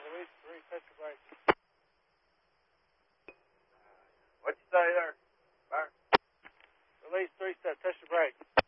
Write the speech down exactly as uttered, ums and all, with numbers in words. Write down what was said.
release three, touch your brake. What'd you say there, Byron? Release three, step, touch your brake.